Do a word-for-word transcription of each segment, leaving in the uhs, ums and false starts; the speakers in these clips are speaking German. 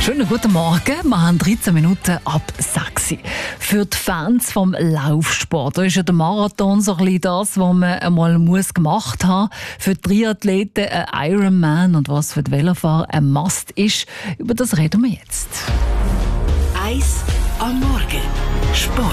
Schönen guten Morgen. Wir haben dreizehn Minuten ab sechs. Für die Fans vom Laufsport da ist ja der Marathon so ein bisschen das, was man einmal muss gemacht haben muss. Für die Triathleten ein Ironman und was für die Velofahrer ein Must ist. Über das reden wir jetzt. Eis am Morgen. Sport.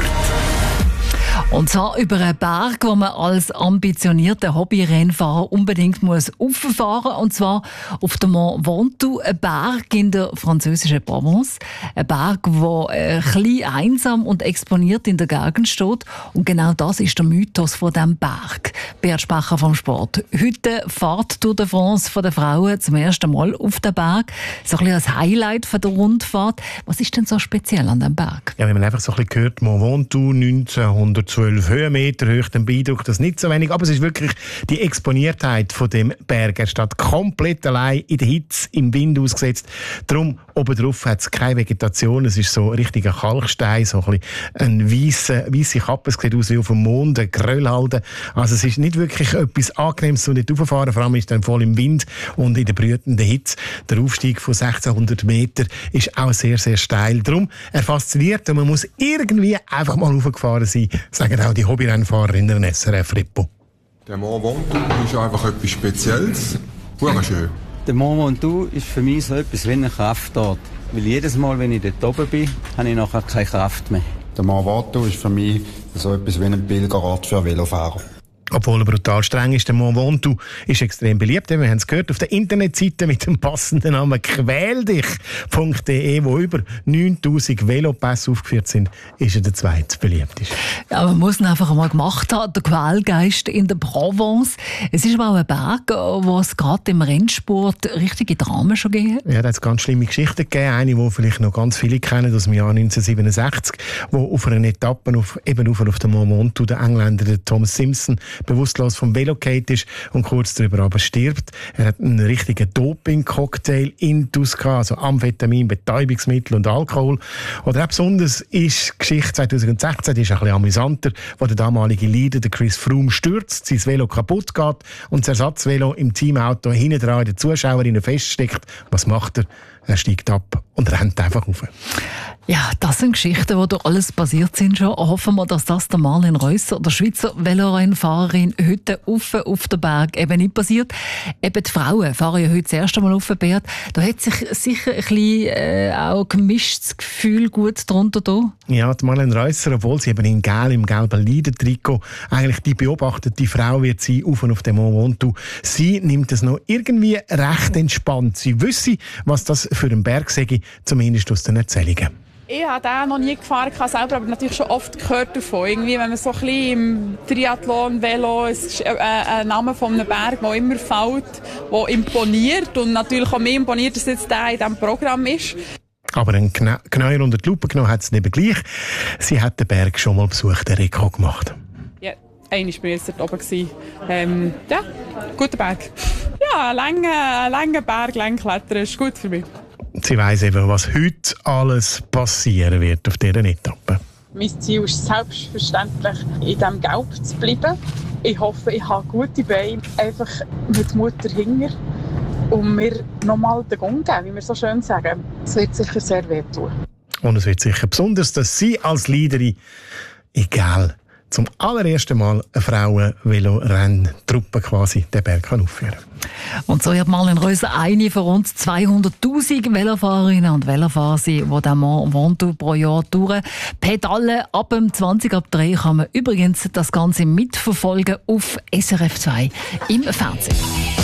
Und zwar über einen Berg, wo man als ambitionierter Hobbyrennfahrer unbedingt muss rauffahren muss. Und zwar auf dem Mont Ventoux, ein Berg in der französischen Provence. Ein Berg, der ein bisschen einsam und exponiert in der Gegend steht. Und genau das ist der Mythos von diesem Berg. Bert Specher vom Sport. Heute fährt Tour de France von den Frauen zum ersten Mal auf den Berg. So ein bisschen als Highlight von der Rundfahrt. Was ist denn so speziell an diesem Berg? Ja, wenn man einfach so ein bisschen hört, Mont Ventoux, neunzehnhundertzwölf Höhenmeter hoch, dann beeindruckt das nicht so wenig. Aber es ist wirklich die Exponiertheit von dem Berg. Er steht komplett allein in der Hitze, im Wind ausgesetzt. Darum, obendrauf hat es keine Vegetation. Es ist so ein richtiger Kalkstein, so ein bisschen eine weisse, weisse Kappe. Es sieht aus wie auf dem Mond, ein Geröllhalde. Also es ist nicht wirklich etwas Angenehmes, so nicht rauffahren. Vor allem ist es dann voll im Wind und in der brütenden Hitze. Der Aufstieg von sechzehnhundert Meter ist auch sehr, sehr steil. Darum, er fasziniert und man muss irgendwie einfach mal raufgefahren sein, sagen auch die Hobbyrennfahrer in der S R F-Repo. Der Mont Ventoux ist einfach etwas Spezielles. Wunderschön. Der Mont Ventoux ist für mich so etwas wie eine Kraftort. Weil jedes Mal, wenn ich dort oben bin, habe ich nachher keine Kraft mehr. Der Mont Ventoux ist für mich so etwas wie ein Pilgerort für Velofahrer. Obwohl er brutal streng ist, der Mont Ventoux ist extrem beliebt. Wir haben es gehört auf der Internetseite mit dem passenden Namen quäldich punkt de, wo über neuntausend Velopässe aufgeführt sind, ist er der zweite beliebteste. Ja, man muss ihn einfach einmal gemacht haben, der Quälgeist in der Provence. Es ist aber auch ein Berg, wo es gerade im Rennsport richtige Dramen schon gegeben hat. Ja, da hat es ganz schlimme Geschichten gegeben. Eine, die vielleicht noch ganz viele kennen, aus dem Jahr neunzehnhundertsiebenundsechzig, wo auf einer Etappe auf, eben auf, auf dem Mont Ventoux der Engländer der Thomas Simpson bewusstlos vom Velo gefallen ist und kurz darüber aber stirbt. Er hat einen richtigen Doping-Cocktail intus gehabt, also Amphetamin, Betäubungsmittel und Alkohol. Oder auch besonders ist die Geschichte zweitausendsechzehn, die ist ein bisschen amüsanter, wo der damalige Leader, der Chris Froome, stürzt, sein Velo kaputt geht und das Ersatzvelo im Teamauto hinten dran in den Zuschauerinnen feststeckt. Was macht er? Er steigt ab und rennt einfach rauf. Ja, das sind Geschichten, die durch alles passiert sind schon. Hoffen wir, dass das der Marlen Reusser, der Schweizer Velorennfahrerin, heute auf, auf den Berg eben nicht passiert. Eben die Frauen fahren ja heute das erste Mal auf den Berg. Da hat sich sicher ein bisschen äh, auch gemischtes Gefühl gut drunter da. Ja, die Marlen Reusser, obwohl sie eben in Gel, im gelben Leidentrikot eigentlich die beobachtete Frau wird sein, auf und auf dem Mont Ventoux. Sie nimmt es noch irgendwie recht entspannt. Sie wisse, was das für einen Berg sei, zumindest aus den Erzählungen. Ich habe den noch nie gefahren, selber, aber natürlich schon oft gehört davon. Irgendwie, wenn man so ein bisschen im Triathlon, Velo, es ist ein, ein Name von einem Berg, der immer fällt, der imponiert und natürlich auch mehr imponiert, dass jetzt der in diesem Programm ist. Aber ein Knäuer unter die Lupe genommen hat sie eben gleich. Sie hat den Berg schon mal besucht, den Rekord gemacht. Ja, einmal war ich jetzt dort oben. Ähm, ja, guter Berg. Ja, ein langer, langer Berg, lang klettern, ist gut für mich. Sie weiss eben, was heute alles passieren wird auf dieser Etappe. Mein Ziel ist selbstverständlich, in diesem Gelb zu bleiben. Ich hoffe, ich habe gute Beine, einfach mit Mutter hinter und mir nochmal den Gong geben, wie wir so schön sagen. Es wird sicher sehr wehtun. Und es wird sicher besonders, dass Sie als Leaderin, egal, zum allerersten Mal eine Frauen-Velo-Renntruppe quasi den Berg kann aufführen kann. Und so hat Marlen Reusser eine von rund zweihunderttausend Velofahrerinnen und Velofahrer, die den Mont Ventoux pro Jahr durch pedalen. Ab dem zwanzig ab drei kann man übrigens das Ganze mitverfolgen auf S R F zwei im Fernsehen.